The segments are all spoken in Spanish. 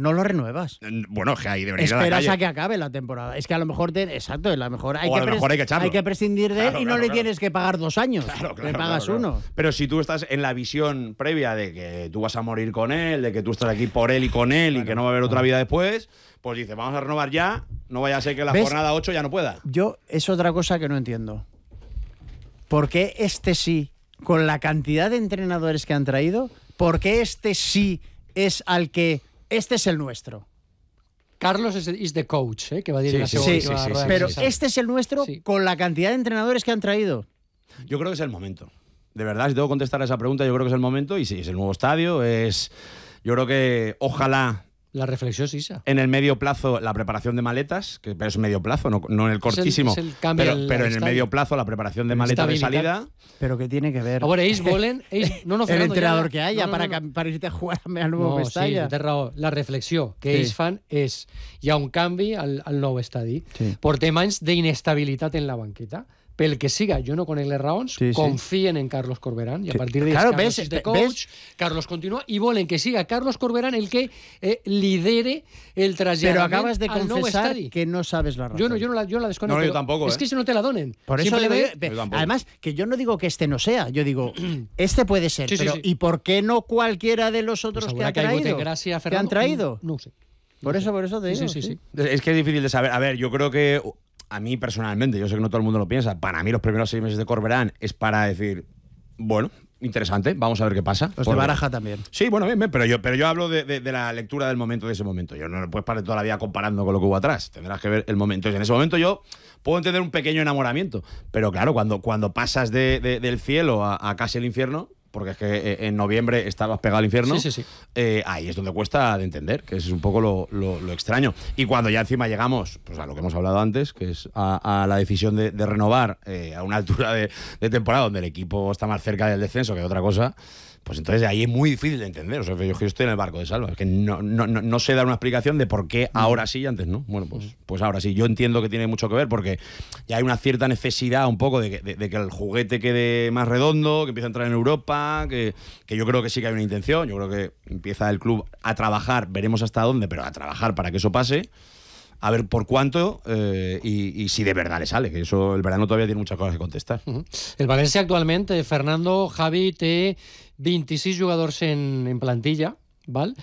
no lo renuevas. Bueno, que ahí debería ir a la Esperas calle. a que acabe la temporada. Es que a lo mejor, exacto, a lo mejor hay, O a lo mejor hay que echarlo. hay que prescindir de él y no le claro. tienes que pagar 2 años. Claro, le pagas uno. Pero si tú estás en la visión previa de que tú vas a morir con él, de que tú estás aquí por él y con él y que no va a haber otra vida después, pues dices, vamos a renovar ya, no vaya a ser que la ¿Ves? jornada 8 ya no pueda. Yo, es otra cosa que no entiendo. ¿Por qué este sí, con la cantidad de entrenadores que han traído, por qué este sí es al que... Este es el nuestro? Carlos is the coach, que va a decir la Sí, segunda sí, rueda de Pero prensa. este es el nuestro con la cantidad de entrenadores que han traído. Yo creo que es el momento. De verdad, si tengo que contestar a esa pregunta, yo creo que es el momento. Y sí, es el nuevo estadio. Yo creo que ojalá La reflexió es Isa. en el medio plazo la preparación de maletas, pero es medio plazo, no en el cortísimo. Es el cambio pero al en el estadio. medio plazo la preparación de maletas de Estabilitat. salida. Pero ¿qué tiene que ver? Ahora, ells volen... No, el Fernando, entrenador ja- que haya no, no, no. para irte a jugar al nuevo No, Mestalla. sí, té raó. La reflexió que Sí. ells fan és hi ha un canvi al nou estadi. Sí. Portem anys d'inestabilitat en la banqueta. Pel que siga, jo no conec les raons, Sí, sí. confien en Carlos Corberán i a Sí. partir d'ells Claro, Carlos ves, és de ves. coach, Carlos continua i volen que siga Carlos Corberán el que lidere el Pero traslladament acabas de al nou confesar estadi. que no sabes la razón. Jo la desconec. No, jo però tampoco, És que si no te la donen. Por eso le Simplemente- doy- Yo tampoco. además, que yo no digo que este no sea, yo digo, este puede ser, Sí, sí, pero sí. ¿y por qué no cualquiera de los otros Pues que haurà ha caigut traído? en gràcia, ¿Que Fernando? han traído? No ho sé. Por eso te Sí, digo. sí, sí. Es que es difícil de saber. A ver, yo creo que a mí personalmente, yo sé que no todo el mundo lo piensa, para mí los primeros 6 meses de Corberán es para decir, bueno, interesante, vamos a ver qué pasa. Los de Porque- Baraja también. Sí, bueno, bien, pero yo hablo de la lectura del momento de ese momento. Yo no puedes parar toda la vida comparando con lo que hubo atrás. Tendrás que ver el momento. Entonces, en ese momento yo puedo entender un pequeño enamoramiento. Pero claro, cuando pasas del cielo a casi el infierno, porque es que en noviembre estabas pegado al infierno, Sí. ahí es donde cuesta de entender, que es un poco lo extraño. Y cuando ya encima llegamos pues a lo que hemos hablado antes, que es a la decisión de renovar a una altura de temporada donde el equipo está más cerca del descenso que de otra cosa, pues entonces ahí es muy difícil de entender. O sea, yo estoy en el barco de Salva. Es que no sé dar una explicación de por qué ahora sí y antes no. Bueno, pues ahora sí. Yo entiendo que tiene mucho que ver porque ya hay una cierta necesidad un poco de que el juguete quede más redondo, que empiece a entrar en Europa, que yo creo que sí que hay una intención. Yo creo que empieza el club a trabajar, veremos hasta dónde, pero a trabajar para que eso pase. A ver por cuánto y si de verdad le sale, que eso el verano todavía tiene muchas cosas que contestar. El València actualment, Fernando, Javi, té 26 jugadors en plantilla, val?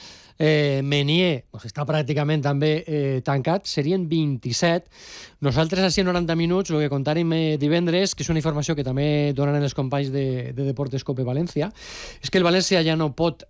Menier doncs està pràcticament també tancat, serien 27. Nosaltres així en 90 minuts, el que contàrem divendres, que és una informació que també donen els companys de Deportes Cope València, és que el València ja no pot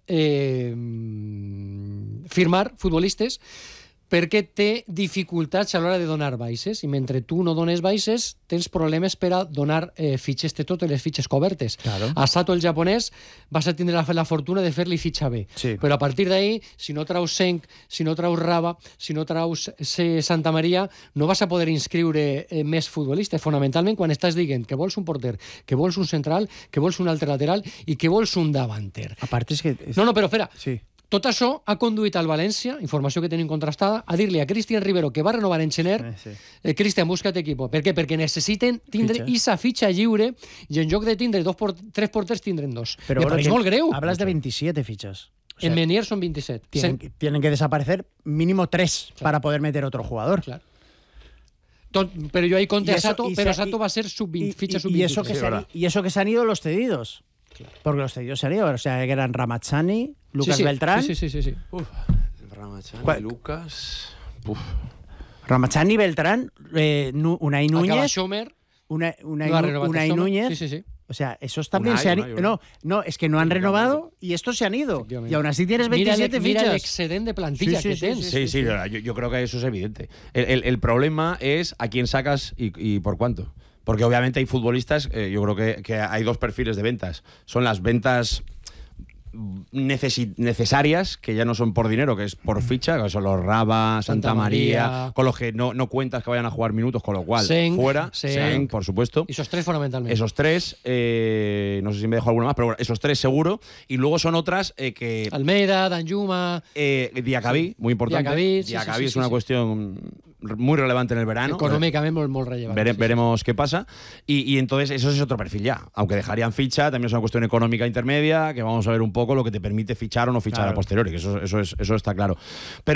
firmar futbolistes perquè té dificultats a l'hora de donar baixes i mentre tu no dones baixes tens problemes per a donar fitxes, té totes les fitxes cobertes. Claro. A Sato, el japonès, vas a tindre la fortuna de fer-li fitxa B. Sí. Però a partir d'ahí, si no traus Senc, si no traus Raba, si no traus Santa Maria, no vas a poder inscriure més futbolistes. Fonamentalment, quan estàs dient que vols un porter, que vols un central, que vols un altre lateral i que vols un davanter. Aparte es que... No, però espera. Sí. Tot això ha conduït al València, informació que tenim contrastada, a dir-li a Cristian Rivero, que va renovar en Xener, Sí. Cristian, busca't equipo. Per què? Perquè necessiten tindre Fitxa. esa fitxa lliure i en lloc de tindre 3 porters tindren 2. Pero Me bueno, pareix que molt greu. Hablas de 27 fichas. O sea, En Menier son 27. tienen que desaparecer mínimo 3 para poder meter otro jugador. Claro. Pero yo ahí conté Y a eso- Sato, y pero se- Sato va a ser ficha sub-20. Y eso que Sí, verdad. y eso que se han ido los cedidos. Porque los cedidos se han ido. O sea, que eran Ramachani, Lucas Beltrán. Sí. Ramachani, ¿Cuál? Lucas. Ramachani, Beltrán, Unai Acaba Núñez. Schomer. Unai No ha renovado Unai Schomer. Núñez. Sí. O sea, esos también Unai, se han Unai, ido. No, es que no han renovado y estos se han ido. Efectivamente. Y aún así tienes 27 Mira el fichas. excedente de plantilla Sí, que sí, tens. Sí, yo creo que eso es evidente. El problema es a quién sacas y por cuánto. Porque obviamente hay futbolistas, yo creo que hay dos perfiles de ventas. Son las ventas necesarias, que ya no son por dinero, que es por ficha, que son los Raba, Santa María, con los que no cuentas que vayan a jugar minutos, con lo cual Senc, fuera, Senc. Senc, por supuesto. Esos 3 fonamentalment. Esos 3, no sé si me dejo alguno más, pero bueno, esos 3 seguro. Y luego son otras que... Almeida, Danjuma... Diacabí, muy importante. Diacabí, sí, Diacabí sí, es sí, una sí. cuestión muy relevante en el verano. Econòmicament molt rellevant. Veremos qué pasa. Y entonces eso es otro perfil ya. Aunque dejarían ficha, también es una cuestión económica intermedia, que vamos a ver un poco lo que te permite fichar o no fichar Claro. a posteriori, que eso está claro. Pero